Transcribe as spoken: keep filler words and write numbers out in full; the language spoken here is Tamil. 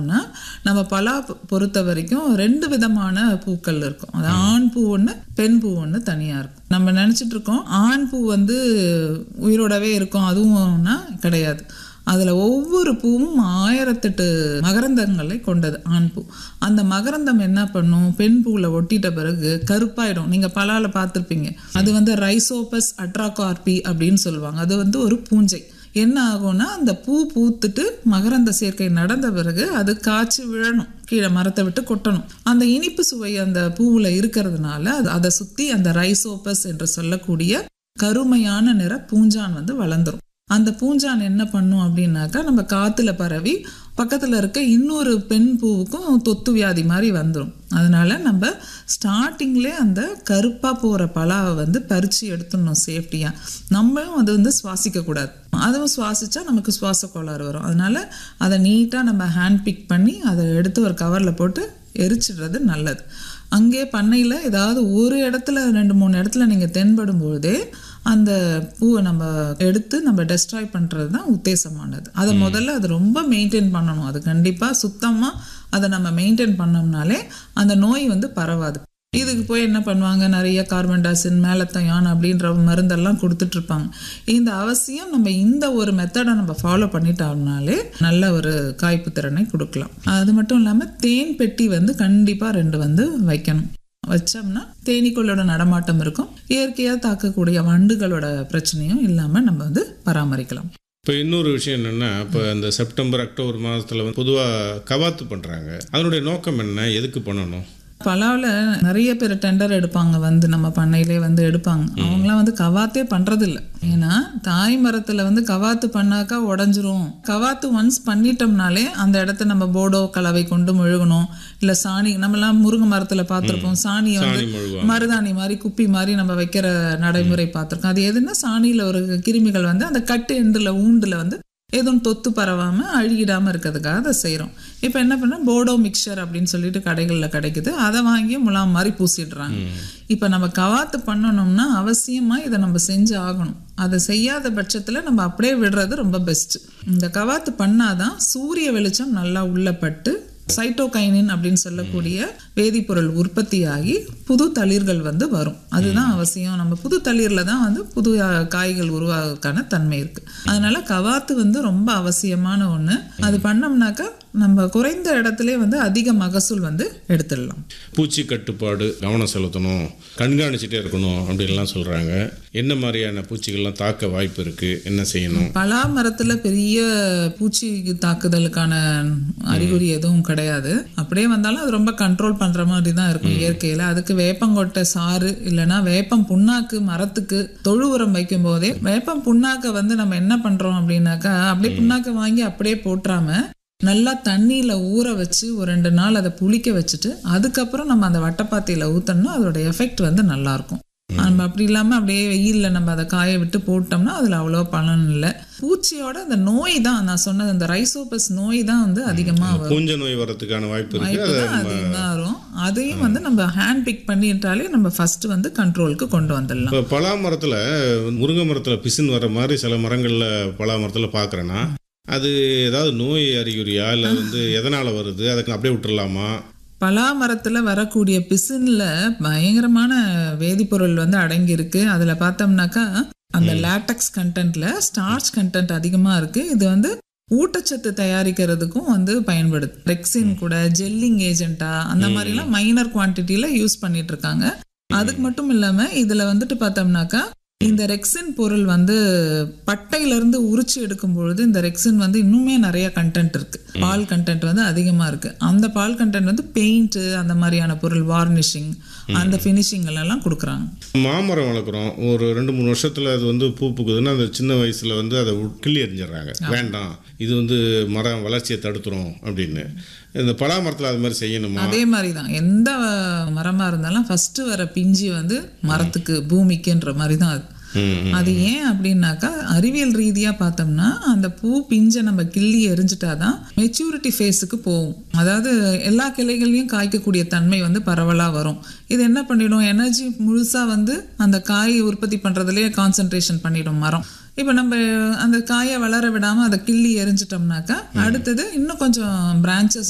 பார்த்தோம்னா நம்ம பலா பொறுத்த வரைக்கும் ரெண்டு விதமான பூக்கள் இருக்கும். அது ஆண் பூ ஒன்று, பெண் பூ ஒன்று தனியாக இருக்கும். நம்ம நினச்சிட்டு இருக்கோம் ஆண் பூ வந்து உயிரோடவே இருக்கும், அதுவும்னா கிடையாது. அதில் ஒவ்வொரு பூவும் ஆயிரத்தெட்டு மகரந்தங்களை கொண்டது ஆண் பூ. அந்த மகரந்தம் என்ன பண்ணும், பெண் பூவில் ஒட்டிட்ட பிறகு கருப்பாயிடும். நீங்கள் பலால பார்த்துருப்பீங்க, அது வந்து ரைசோபஸ் அட்ராகார்பி அப்படின்னு சொல்லுவாங்க. அது வந்து ஒரு பூஞ்சை. என்ன ஆகும்னா அந்த பூ பூத்துட்டு மகரந்த சேர்க்கை நடந்த பிறகு அது காய்ச்சி விழணும், கீழே மரத்தை விட்டு கொட்டணும். அந்த இனிப்பு சுவை அந்த பூவில் இருக்கிறதுனால அதை சுற்றி அந்த ரைசோபஸ் என்று சொல்லக்கூடிய கருமையான நிற பூஞ்சான் வந்து வளர்ந்துரும். அந்த பூஞ்சான் என்ன பண்ணும் அப்படின்னாக்கா நம்ம காற்றுல பரவி பக்கத்தில் இருக்க இன்னொரு பெண் பூவுக்கும் தொத்து வியாதி மாதிரி வந்துடும். அதனால நம்ம ஸ்டார்டிங்லேயே அந்த கருப்பாக போகிற பலாவை வந்து பறித்து எடுத்துடணும் சேஃப்டியாக. நம்மளும் அது வந்து சுவாசிக்கக்கூடாது, அதுவும் சுவாசித்தா நமக்கு சுவாச கோளாறு வரும். அதனால் அதை நீட்டாக நம்ம ஹேண்ட் பிக் பண்ணி அதை எடுத்து ஒரு கவரில் போட்டு எரிச்சிடுறது நல்லது. அங்கே பண்ணையில் ஏதாவது ஒரு இடத்துல ரெண்டு மூணு இடத்துல நீங்கள் தென்படும் பொழுதே அந்த பூவை நம்ம எடுத்து நம்ம டெஸ்ட்ராய் பண்ணுறது தான் உத்தேசமானது. அதை முதல்ல அது ரொம்ப மெயின்டைன் பண்ணணும். அது கண்டிப்பாக சுத்தமாக அதை நம்ம மெயின்டைன் பண்ணோம்னாலே அந்த நோய் வந்து பரவாது. இதுக்கு போய் என்ன பண்ணுவாங்க, நிறைய கார்பன் டாசின் மேலத்தையான் அப்படின்ற மருந்தெல்லாம் கொடுத்துட்ருப்பாங்க. இந்த அவசியம் நம்ம இந்த ஒரு மெத்தடை நம்ம ஃபாலோ பண்ணிட்டோம்னாலே நல்ல ஒரு காய்ப்பு திறனை கொடுக்கலாம். அது மட்டும் இல்லாமல் தேன் பெட்டி வந்து கண்டிப்பாக ரெண்டு வந்து வைக்கணும். வச்சோம்னா தேனீக்களோட நடமாட்டம் இருக்கும், இயற்கையாக தாக்கக்கூடிய வண்டுகளோட பிரச்சனையும் இல்லாமல் நம்ம வந்து பராமரிக்கலாம். இப்போ இன்னொரு விஷயம் என்னென்னா, இப்போ இந்த செப்டம்பர் அக்டோபர் மாதத்தில் வந்து பொதுவாக கவாத்து பண்ணுறாங்க. அதனுடைய நோக்கம் என்ன, எதுக்கு பண்ணணும்? பலாவில் நிறைய பேர் டெண்டர் எடுப்பாங்க, வந்து நம்ம பண்ணையிலே வந்து எடுப்பாங்க. அவங்களாம் வந்து கவாத்தே பண்ணுறதில்ல. ஏன்னா தாய் மரத்தில் வந்து கவாத்து பண்ணாக்கா உடஞ்சிரும். கவாத்து ஒன்ஸ் பண்ணிட்டோம்னாலே அந்த இடத்த நம்ம போடோ கலவை கொண்டு முழுகணும். இல்லை சாணி, நம்மலாம் முருங்கை மரத்தில் பார்த்துருப்போம், சாணியை வந்து மருதாணி மாதிரி குப்பி மாதிரி நம்ம வைக்கிற நடைமுறை பார்த்துருக்கோம். அது எதுன்னா சாணியில் ஒரு கிருமிகள் வந்து அந்த கட்டு எண்டில் ஊண்டில் வந்து எதுவும் தொத்து பரவாமல் அழுகிடாமல் இருக்கிறதுக்காக அதை செய்கிறோம். இப்போ என்ன பண்ணால் போடோ மிக்சர் அப்படின்னு சொல்லிட்டு கடைகளில் கிடைக்குது, அதை வாங்கி முலாம் மாதிரி பூசிடுறாங்க. இப்போ நம்ம கவாத்து பண்ணணும்னா அவசியமாக இதை நம்ம செஞ்சு ஆகணும். அதை செய்யாத பட்சத்தில் நம்ம அப்படியே விடுறது ரொம்ப பெஸ்ட்டு. இந்த கவாத்து பண்ணாதான் சூரிய வெளிச்சம் நல்லா உள்ளப்பட்டு சைட்டோகைனின் அப்படின்னு சொல்லக்கூடிய வேதிப்பொருள் உற்பத்தியாகி புது தளிர்கள் வந்து வரும். அதுதான் அவசியம். நம்ம புது தளிரில் தான் வந்து புது காய்கள் உருவாகிறதுக்கான தன்மை இருக்குது. அதனால கவாத்து வந்து ரொம்ப அவசியமான ஒன்று. அது பண்ணோம்னாக்கா நம்ம குறைந்த இடத்துல வந்து அதிக மகசூல் வந்து எடுத்துடலாம். பூச்சி கட்டுப்பாடு கவனம் செலுத்தணும், கண்காணிச்சுட்டே இருக்கணும் அப்படின்லாம் சொல்கிறாங்க. என்ன மாதிரியான பூச்சிகள்லாம் தாக்க வாய்ப்பு இருக்குது, என்ன செய்யணும்? பலா மரத்தில் பெரிய பூச்சி தாக்குதலுக்கான அறிகுறி எதுவும் கிடையாது. அப்படியே வந்தாலும் அது ரொம்ப கண்ட்ரோல் பண்ணுற மாதிரி தான் இருக்கும் இயற்கையில். அதுக்கு வேப்பங்கொட்டை சாறு இல்லைன்னா வேப்பம் புண்ணாக்கு மரத்துக்கு தொழு உரம் வைக்கும் போதே வேப்பம் புண்ணாக்கை வந்து நம்ம என்ன பண்ணுறோம் அப்படின்னாக்கா அப்படியே புண்ணாக்கை வாங்கி அப்படியே போட்டுறாம நல்லா தண்ணியில் ஊற வச்சு ஒரு ரெண்டு நாள் அதை புளிக்க வச்சுட்டு அதுக்கப்புறம் நம்ம அந்த வட்டைப்பாத்தியில் ஊற்றோம்னா அதோட எஃபெக்ட் வந்து நல்லாயிருக்கும். நம்ம அப்படி இல்லாமல் அப்படியே வெயிலில் நம்ம அதை காய விட்டு போட்டோம்னா அதில் அவ்வளோ பலன் இல்லை. பூச்சியோட அந்த நோய் தான் நான் சொன்னது, அந்த ரைசோபஸ் நோய் தான் வந்து அதிகமாக வரும். பூஞ்சை நோய் வரதுக்கான வாய்ப்பு வாய்ப்பு தான் அதிகமாக வரும். அதையும் வந்து நம்ம ஹேண்ட் பிக் பண்ணிட்டாலே நம்ம ஃபர்ஸ்ட் வந்து கண்ட்ரோலுக்கு கொண்டு வந்துடலாம். இப்போ பலா மரத்தில் முருங்கை மரத்தில் பிசின் வர மாதிரி சில மரங்களில் பலா மரத்தில் பார்க்குறேன்னா அது ஏதாவது நோய் அறிகுறியா, இல்லை வந்து எதனால் வருது, அதுக்கு அப்படியே விட்டுறலாமா? பலா மரத்தில் வரக்கூடிய பிசினில் பயங்கரமான வேதிப்பொருள் வந்து அடங்கியிருக்கு. அதில் பார்த்தோம்னாக்கா அந்த லேட்டக்ஸ் கண்டென்ட்ல ஸ்டார்ச் கண்டென்ட் அதிகமாக இருக்குது. இது வந்து ஊட்டச்சத்து தயாரிக்கிறதுக்கும் வந்து பயன்படுது. ரெக்சின் கூட ஜெல்லிங் ஏஜென்ட்டா அந்த மாதிரிலாம் மைனர் குவான்டிட்டியில் யூஸ் பண்ணிட்டு இருக்காங்க. அதுக்கு மட்டும் இல்லாமல் இதில் வந்துட்டு பார்த்தோம்னாக்கா இந்த ரெக்சின் பொருள் வந்து பட்டையிலேருந்து உரிச்சு எடுக்கும் பொழுது இந்த ரெக்சின் வந்து இன்னுமே நிறைய கண்டென்ட் இருக்குது. பால் கண்டென்ட் வந்து அதிகமாக இருக்குது. அந்த பால் கண்டென்ட் வந்து பெயிண்ட்டு அந்த மாதிரியான பொருள், வார்னிஷிங், அந்த ஃபினிஷிங் எல்லாம் கொடுக்குறாங்க. மாமரம் வளர்க்குறோம், ஒரு ரெண்டு மூணு வருஷத்தில் அது வந்து பூ பூக்குதுன்னா அந்த சின்ன வயசில் வந்து அதை கிள்ளி எறிஞ்சிடுறாங்க. வேண்டாம், இது வந்து மரம் வளர்ச்சியை தடுத்துரும் அப்படின்னு. இந்த பலா மரத்தில் அது மாதிரி செய்யணுமா? அதே மாதிரி தான் எந்த மரமாக இருந்தாலும் ஃபஸ்ட்டு வர பிஞ்சு வந்து மரத்துக்கு பூமிக்குன்ற மாதிரி தான் அது. அது ஏன் அப்படின்னாக்கா அறிவியல் ரீதியாக பார்த்தோம்னா அந்த பூ பிஞ்சை நம்ம கிள்ளி எரிஞ்சிட்டாதான் மெச்சூரிட்டி ஃபேஸுக்கு போகும். அதாவது எல்லா கிளைகள்லையும் காய்க்கக்கூடிய தன்மை வந்து பரவலாக வரும். இது என்ன பண்ணிடும், எனர்ஜி முழுசாக வந்து அந்த காய் உற்பத்தி பண்ணுறதுலேயே கான்சன்ட்ரேஷன் பண்ணிடும் மரம். இப்போ நம்ம அந்த காயை வளர விடாமல் அதை கிள்ளி எரிஞ்சிட்டோம்னாக்கா அடுத்தது இன்னும் கொஞ்சம் பிரான்ச்சஸ்